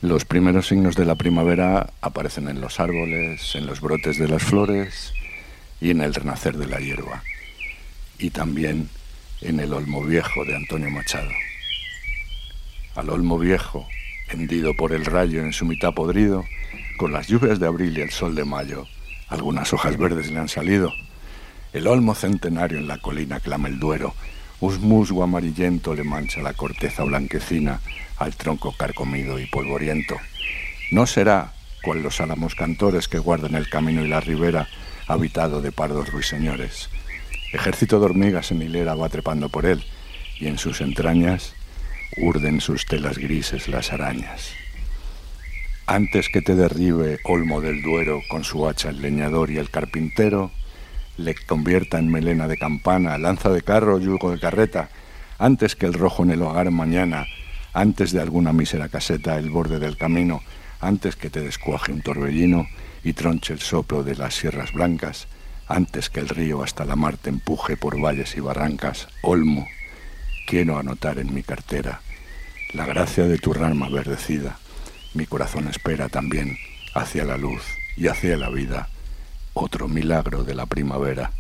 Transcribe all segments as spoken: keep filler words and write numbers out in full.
Los primeros signos de la primavera aparecen en los árboles, en los brotes de las flores y en el renacer de la hierba, y también en el olmo viejo de Antonio Machado. Al olmo viejo, hendido por el rayo en su mitad podrido, con las lluvias de abril y el sol de mayo, algunas hojas verdes le han salido. El olmo centenario en la colina clama el Duero, un musgo amarillento le mancha la corteza blanquecina al tronco carcomido y polvoriento. No será cual los álamos cantores que guardan el camino y la ribera, habitado de pardos ruiseñores. Ejército de hormigas en hilera va trepando por él, y en sus entrañas urden sus telas grises las arañas. Antes que te derribe, olmo del Duero, con su hacha el leñador y el carpintero, le convierta en melena de campana, lanza de carro, yugo de carreta, antes que el rojo en el hogar mañana, antes de alguna mísera caseta el borde del camino, antes que te descuaje un torbellino y tronche el soplo de las sierras blancas, antes que el río hasta la mar te empuje por valles y barrancas, olmo, quiero anotar en mi cartera la gracia de tu rama verdecida. Mi corazón espera también hacia la luz y hacia la vida otro milagro de la primavera.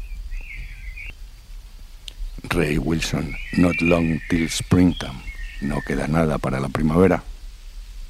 Ray Wilson, Not Long Till Springtime. No queda nada para la primavera.